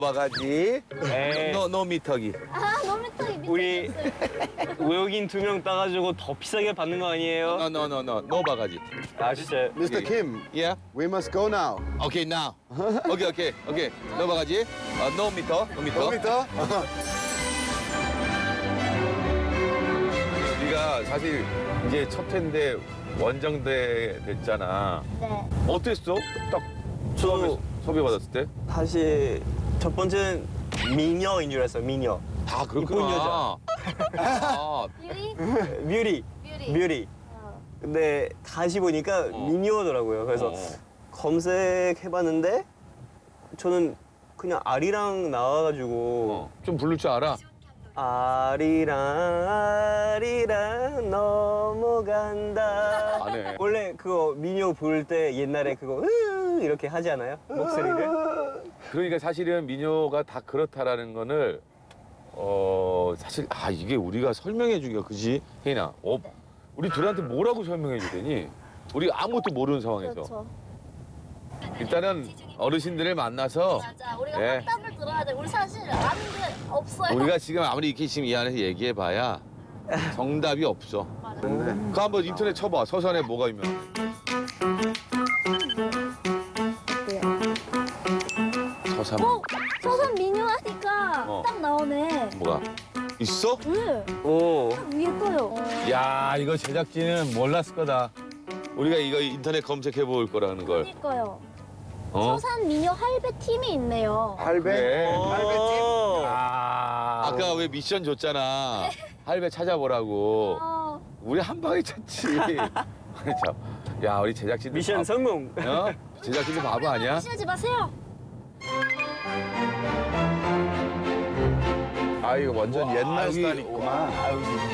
바가지. 에이. 너 미터기. 아, 너무 떡이 밑에 우리 있어요. 외국인 2명 따가지고 더 비싸게 받는 거 아니에요? 너 바가지. 아 진짜. Mr. Kim, Yeah. we must go now. Okay, now. Okay. 너 바가지. 너 미터. Computer? 우리가 사실 이제 첫 회인데 원정대 됐잖아. 네. 어땠어? 딱 처음에 소개받았을 때? 사실 첫 번째는 미녀인 줄 알았어요. 미녀. 아, 이쁜 그렇구나. 아, 뷰리? 뮤리. 뷰리. 뮤리. 어. 근데 다시 보니까 미녀더라고요. 그래서 어. 검색해봤는데 저는 그냥 아리랑 나와가지고 좀 부를 줄 알아? 아리랑 넘어간다. 안 해. 원래 그거 민요 부를 때 옛날에 그거 이렇게 하지 않아요? 목소리를? 그러니까 사실은 민요가 다 그렇다라는 거를 사실 이게 우리가 설명해 주기가 그지? 혜인아. 우리 둘한테 뭐라고 설명해 주더니 우리 아무것도 모르는 상황에서 그렇죠. 일단은 어르신들을 만나서 맞아. 우리가 네. 확답을 들어야 돼. 우리 사실 아는 게 없어요. 우리가 지금 아무리 이렇게 지금 이 안에서 얘기해봐야 정답이 없어. 맞아. 그거 한번 인터넷 쳐봐. 서산에 뭐가 유명해? 서산 서산 미녀 하니까 어. 딱 나오네. 뭐가 있어? 네. 오. 딱 위에 떠요. 야 이거 제작진은 몰랐을 거다. 우리가 이거 인터넷 검색해 볼 거라는 걸. 그러니까요. 어? 서산 미녀 할배 팀이 있네요. 할배? 그래. 할배팀? 아까 왜 미션 줬잖아. 할배 찾아보라고. 우리 한 방에 찾지. 참. 야 우리 제작진들 미션 성공. 제작진들 바보 아니야? 무시하지 마세요. 아, 이거 완전 옛날 여기, 스타일 있구만.